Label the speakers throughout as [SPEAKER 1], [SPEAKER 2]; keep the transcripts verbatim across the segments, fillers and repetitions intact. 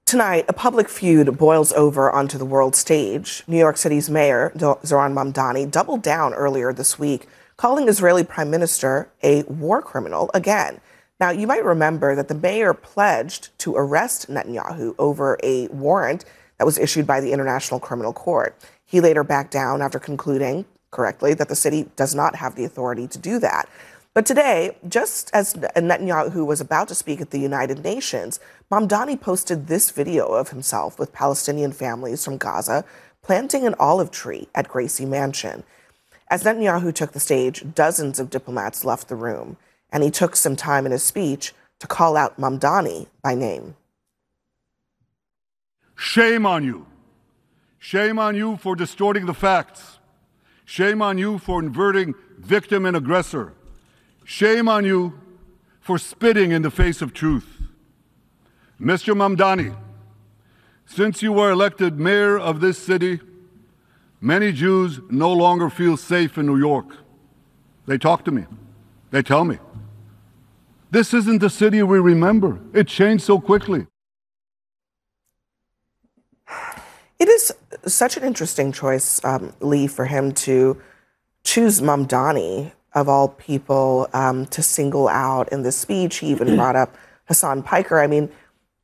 [SPEAKER 1] Tonight, a public feud boils over onto the world stage. New York City's mayor, Zohran Mamdani, doubled down earlier this week, calling Israeli Prime Minister a war criminal again. Now, you might remember that the mayor pledged to arrest Netanyahu over a warrant that was issued by the International Criminal Court. He later backed down after concluding, correctly, that the city does not have the authority to do that. But today, just as Netanyahu was about to speak at the United Nations, Mamdani posted this video of himself with Palestinian families from Gaza planting an olive tree at Gracie Mansion. As Netanyahu took the stage, dozens of diplomats left the room, and he took some time in his speech to call out Mamdani by name.
[SPEAKER 2] Shame on you. Shame on you for distorting the facts. Shame on you for inverting victim and aggressor. Shame on you for spitting in the face of truth. Mister Mamdani, since you were elected mayor of this city, many Jews no longer feel safe in New York. They talk to me. They tell me. This isn't the city we remember. It changed so quickly.
[SPEAKER 1] It is such an interesting choice, um, Lee, for him to choose Mamdani, of all people, um, to single out in this speech. He even brought up Hassan Piker. I mean,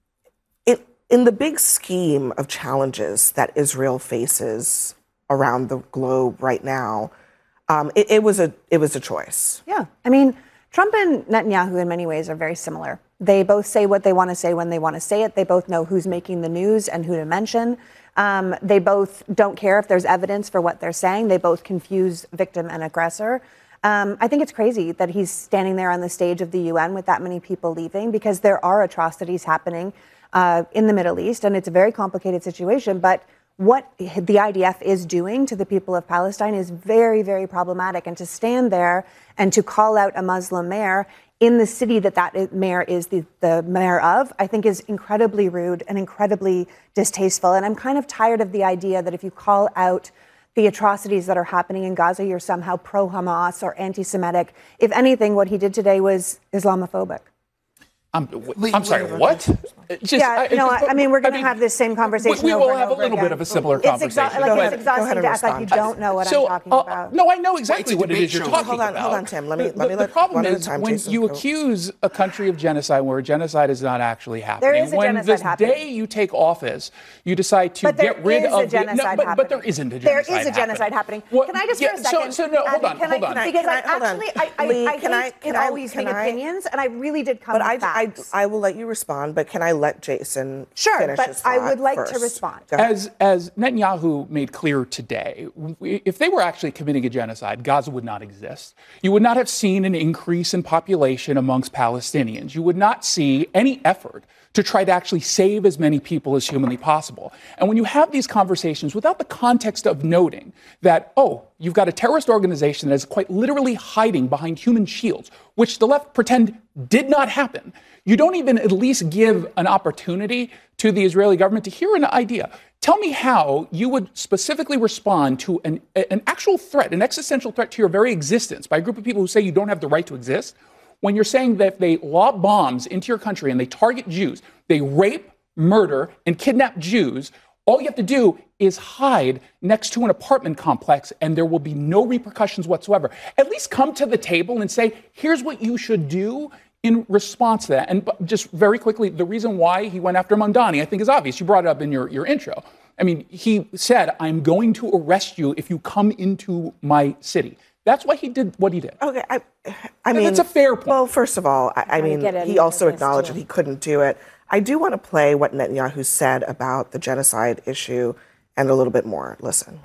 [SPEAKER 1] it, in the big scheme of challenges that Israel faces around the globe right now, um, it, it was a it was a choice.
[SPEAKER 3] Yeah, I mean, Trump and Netanyahu in many ways are very similar. They both say what they want to say when they want to say it. They both know who's making the news and who to mention. Um, they both don't care if there's evidence for what they're saying. They both confuse victim and aggressor. Um, I think it's crazy that he's standing there on the stage of the U N with that many people leaving, because there are atrocities happening uh, in the Middle East, and it's a very complicated situation. But what the I D F is doing to the people of Palestine is very, very problematic. And to stand there and to call out a Muslim mayor in the city that that mayor is the, the mayor of, I think is incredibly rude and incredibly distasteful. And I'm kind of tired of the idea that if you call out the atrocities that are happening in Gaza, you're somehow pro-Hamas or anti-Semitic. If anything, what he did today was Islamophobic.
[SPEAKER 4] I'm, I'm sorry, what?
[SPEAKER 3] Just, yeah, I, no, I, I mean, we're going to have this same conversation.
[SPEAKER 4] We, we
[SPEAKER 3] over
[SPEAKER 4] will have
[SPEAKER 3] and over
[SPEAKER 4] a little
[SPEAKER 3] again.
[SPEAKER 4] bit of a similar
[SPEAKER 3] it's
[SPEAKER 4] conversation.
[SPEAKER 3] Exa- like, it's exhausting to act like you don't know what
[SPEAKER 4] so,
[SPEAKER 3] I'm talking
[SPEAKER 4] uh,
[SPEAKER 3] about.
[SPEAKER 4] No, I know exactly what it is you're talking
[SPEAKER 1] hold on,
[SPEAKER 4] about.
[SPEAKER 1] Hold on, Tim. Let me,
[SPEAKER 4] the,
[SPEAKER 1] let me
[SPEAKER 4] the,
[SPEAKER 1] let
[SPEAKER 4] the problem
[SPEAKER 1] one
[SPEAKER 4] is
[SPEAKER 1] at a time,
[SPEAKER 4] when
[SPEAKER 1] Jason,
[SPEAKER 4] you
[SPEAKER 1] go.
[SPEAKER 4] accuse a country of genocide where genocide is not actually happening.
[SPEAKER 3] There is a
[SPEAKER 4] when
[SPEAKER 3] genocide
[SPEAKER 4] the
[SPEAKER 3] happening.
[SPEAKER 4] day you take office, you decide to
[SPEAKER 3] but
[SPEAKER 4] get rid of
[SPEAKER 3] the
[SPEAKER 4] no, but, but there isn't a genocide
[SPEAKER 3] There is a genocide happening.
[SPEAKER 4] happening. What,
[SPEAKER 3] can I just
[SPEAKER 4] yeah,
[SPEAKER 3] for a second?
[SPEAKER 4] So, so no, hold on,
[SPEAKER 3] can
[SPEAKER 4] hold
[SPEAKER 3] I,
[SPEAKER 4] on.
[SPEAKER 3] Because
[SPEAKER 1] can
[SPEAKER 3] I,
[SPEAKER 1] I, hold
[SPEAKER 3] actually,
[SPEAKER 1] on.
[SPEAKER 3] I, I,
[SPEAKER 1] Lee,
[SPEAKER 3] I
[SPEAKER 1] can
[SPEAKER 3] hate
[SPEAKER 1] I, can
[SPEAKER 3] in
[SPEAKER 1] I,
[SPEAKER 3] always
[SPEAKER 1] can
[SPEAKER 3] big
[SPEAKER 1] I,
[SPEAKER 3] opinions, and I really did come
[SPEAKER 1] but
[SPEAKER 3] with
[SPEAKER 1] I,
[SPEAKER 3] facts.
[SPEAKER 1] I, I will let you respond, but can I let Jason
[SPEAKER 3] Sure,
[SPEAKER 1] finish
[SPEAKER 3] but
[SPEAKER 1] his
[SPEAKER 3] I
[SPEAKER 1] thought
[SPEAKER 3] would like
[SPEAKER 1] first?
[SPEAKER 3] to respond.
[SPEAKER 4] As, as Netanyahu made clear today, if they were actually committing a genocide, Gaza would not exist. You would not have seen an increase in population amongst Palestinians. You would not see any effort to try to actually save as many people as humanly possible. And when you have these conversations without the context of noting that, oh, you've got a terrorist organization that is quite literally hiding behind human shields, which the left pretend did not happen, you don't even at least give an opportunity to the Israeli government to hear an idea. Tell me how you would specifically respond to an, an actual threat, an existential threat to your very existence by a group of people who say you don't have the right to exist, when you're saying that if they lob bombs into your country and they target Jews, they rape, murder, and kidnap Jews, all you have to do is hide next to an apartment complex and there will be no repercussions whatsoever. At least come to the table and say, here's what you should do in response to that. And just very quickly, the reason why he went after Mamdani, I think, is obvious. You brought it up in your, your intro. I mean, he said, I'm going to arrest you if you come into my city. That's why he did what he did.
[SPEAKER 1] Okay, I, I mean,
[SPEAKER 4] that's a fair point.
[SPEAKER 1] Well, first of all, I, I mean, he also acknowledged that he couldn't do it. I do want to play what Netanyahu said about the genocide issue and a little bit more. Listen.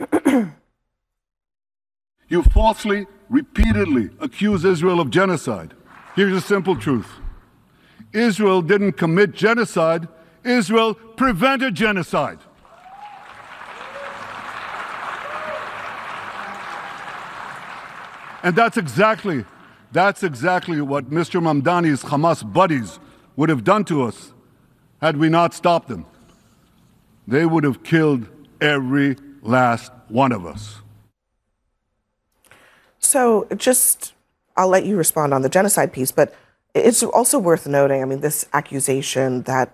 [SPEAKER 2] You falsely, repeatedly accuse Israel of genocide. Here's a simple truth. Israel didn't commit genocide. Israel prevented genocide. And that's exactly, that's exactly what Mister Mamdani's Hamas buddies would have done to us had we not stopped them. They would have killed every last one of us.
[SPEAKER 1] So just, I'll let you respond on the genocide piece, but it's also worth noting, I mean, this accusation that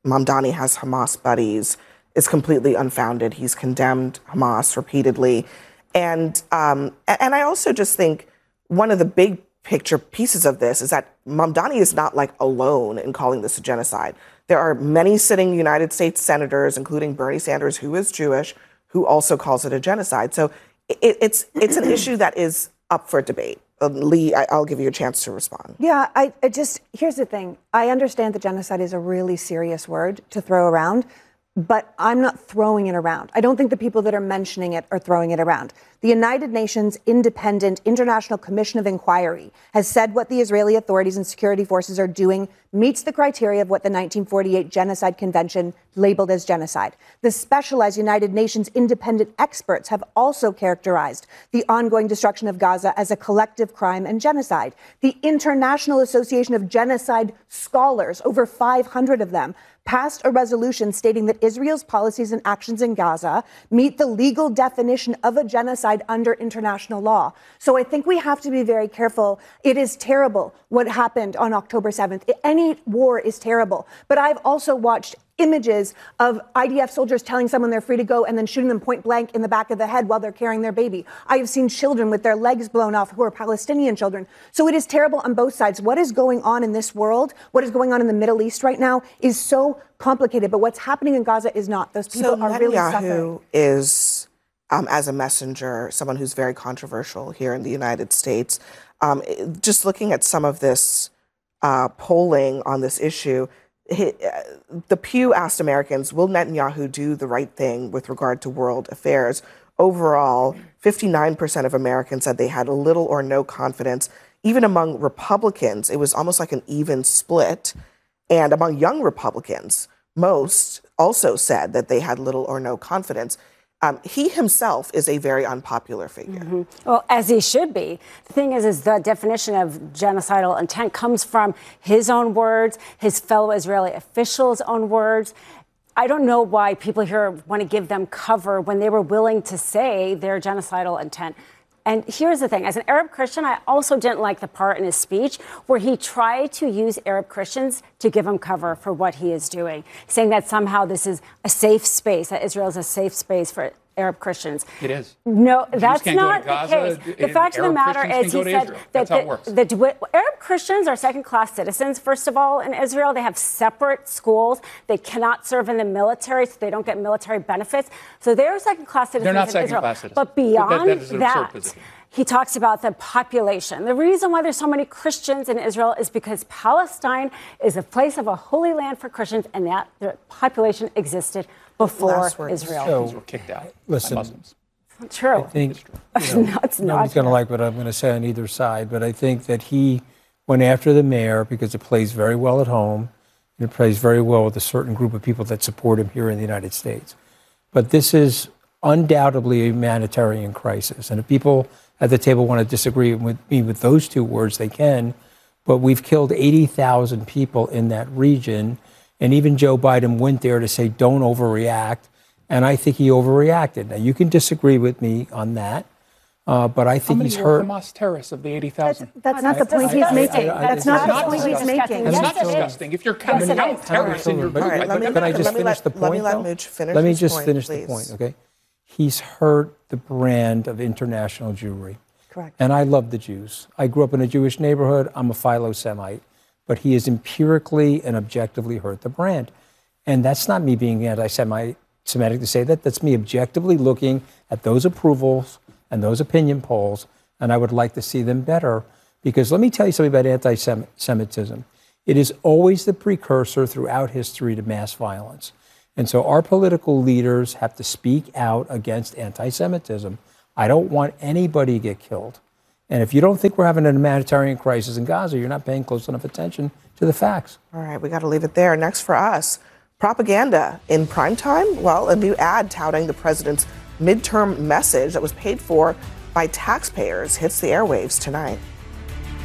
[SPEAKER 1] Mamdani has Hamas buddies is completely unfounded. He's condemned Hamas repeatedly. And, um, and I also just think one of the big picture pieces of this is that Mamdani is not like alone in calling this a genocide. There are many sitting United States senators, including Bernie Sanders, who is Jewish, who also calls it a genocide. So it, it's it's an issue that is up for debate. Uh, Lee, I, I'll give you a chance to respond.
[SPEAKER 3] Yeah, I, I just, here's the thing. I understand that genocide is a really serious word to throw around, but I'm not throwing it around. I don't think the people that are mentioning it are throwing it around. The United Nations Independent International Commission of Inquiry has said what the Israeli authorities and security forces are doing meets the criteria of what the nineteen forty-eight Genocide Convention labeled as genocide. The specialized United Nations independent experts have also characterized the ongoing destruction of Gaza as a collective crime and genocide. The International Association of Genocide Scholars, over five hundred of them, passed a resolution stating that Israel's policies and actions in Gaza meet the legal definition of a genocide under international law. So I think we have to be very careful. It is terrible what happened on October seventh. Any war is terrible. But I've also watched images of I D F soldiers telling someone they're free to go and then shooting them point blank in the back of the head while they're carrying their baby. I have seen children with their legs blown off who are Palestinian children. So it is terrible on both sides. What is going on in this world, what is going on in the Middle East right now is so complicated. But what's happening in Gaza is not. Those people
[SPEAKER 1] so
[SPEAKER 3] are really
[SPEAKER 1] Netanyahu
[SPEAKER 3] suffering.
[SPEAKER 1] is, um, as a messenger, someone who's very controversial here in the United States. Um, just looking at some of this uh, polling on this issue, He, uh, the Pew asked Americans, will Netanyahu do the right thing with regard to world affairs? Overall, fifty-nine percent of Americans said they had little or no confidence. Even among Republicans, it was almost like an even split. And among young Republicans, most also said that they had little or no confidence. Um, he himself is a very unpopular figure.
[SPEAKER 5] Mm-hmm. Well, as he should be. The thing is, is the definition of genocidal intent comes from his own words, his fellow Israeli officials' own words. I don't know why people here want to give them cover when they were willing to say their genocidal intent. And here's the thing. As an Arab Christian, I also didn't like the part in his speech where he tried to use Arab Christians to give him cover for what he is doing, saying that somehow this is a safe space, that Israel is a safe space for Arab Christians.
[SPEAKER 4] It is.
[SPEAKER 5] No,
[SPEAKER 4] Jews
[SPEAKER 5] that's
[SPEAKER 4] can't go
[SPEAKER 5] not
[SPEAKER 4] to Gaza,
[SPEAKER 5] the case. The
[SPEAKER 4] and
[SPEAKER 5] fact of the
[SPEAKER 4] Arab
[SPEAKER 5] matter
[SPEAKER 4] Christians
[SPEAKER 5] is,
[SPEAKER 4] can
[SPEAKER 5] he
[SPEAKER 4] go to
[SPEAKER 5] said
[SPEAKER 4] Israel.
[SPEAKER 5] that
[SPEAKER 4] That's how it
[SPEAKER 5] the,
[SPEAKER 4] works.
[SPEAKER 5] the, the Arab Christians are second-class citizens, first of all, in Israel. They have separate schools. They cannot serve in the military, so they don't get military benefits. So they're second-class citizens
[SPEAKER 4] They're not
[SPEAKER 5] in Israel.
[SPEAKER 4] second-class citizens.
[SPEAKER 5] But beyond
[SPEAKER 4] that, that is an absurd
[SPEAKER 5] that,
[SPEAKER 4] position.
[SPEAKER 5] he talks about the population. The reason why there's so many Christians in Israel is because Palestine is a place of a holy land for Christians, and that the population existed before Israel.
[SPEAKER 4] Jews were kicked out
[SPEAKER 6] listen,
[SPEAKER 4] by Muslims.
[SPEAKER 5] True.
[SPEAKER 6] I think you know,
[SPEAKER 5] no, it's not
[SPEAKER 6] nobody's going to like what I'm going to say on either side, but I think that he went after the mayor because it plays very well at home, and it plays very well with a certain group of people that support him here in the United States. But this is undoubtedly a humanitarian crisis, and if people at the table want to disagree with me with those two words, they can. But we've killed eighty thousand people in that region, and even Joe Biden went there to say, "Don't overreact." And I think he overreacted. Now, you can disagree with me on that, uh, but I
[SPEAKER 4] How
[SPEAKER 6] think
[SPEAKER 4] many
[SPEAKER 6] he's
[SPEAKER 4] were
[SPEAKER 6] hurt.
[SPEAKER 4] Hamas terrorists of the eighty thousand?
[SPEAKER 3] That's not the point
[SPEAKER 6] I-
[SPEAKER 3] he's
[SPEAKER 6] I-
[SPEAKER 3] making.
[SPEAKER 6] I- I-
[SPEAKER 3] That's not
[SPEAKER 6] it's
[SPEAKER 3] the point he's making.
[SPEAKER 4] That's
[SPEAKER 5] Yes,
[SPEAKER 4] not
[SPEAKER 5] it is.
[SPEAKER 4] disgusting. If you're counting
[SPEAKER 5] Yes, it
[SPEAKER 4] out
[SPEAKER 5] is.
[SPEAKER 4] terrorists in your
[SPEAKER 6] But-
[SPEAKER 4] group,
[SPEAKER 1] All right,
[SPEAKER 4] I
[SPEAKER 1] let me
[SPEAKER 4] think
[SPEAKER 6] Can I
[SPEAKER 1] let
[SPEAKER 6] just
[SPEAKER 1] me
[SPEAKER 6] finish
[SPEAKER 1] let-
[SPEAKER 6] the
[SPEAKER 1] let me
[SPEAKER 6] point,
[SPEAKER 1] let
[SPEAKER 6] though?
[SPEAKER 1] Mooch finish
[SPEAKER 6] Let me
[SPEAKER 1] his
[SPEAKER 6] just
[SPEAKER 1] point,
[SPEAKER 6] finish
[SPEAKER 1] please.
[SPEAKER 6] the point, okay? He's hurt the brand of international Jewry.
[SPEAKER 3] Correct.
[SPEAKER 6] And I love the Jews. I grew up in a Jewish neighborhood. I'm a Philo-Semite. But he has empirically and objectively hurt the brand. And that's not me being anti-Semitic to say that. That's me objectively looking at those approvals and those opinion polls, and I would like to see them better. Because let me tell you something about anti-Semitism. It is always the precursor throughout history to mass violence. And so our political leaders have to speak out against anti-Semitism. I don't want anybody to get killed. And if you don't think we're having a humanitarian crisis in Gaza, you're not paying close enough attention to the facts.
[SPEAKER 1] All right, we got to leave it there. Next for us, propaganda in primetime. Well, a new ad touting the president's midterm message that was paid for by taxpayers hits the airwaves tonight.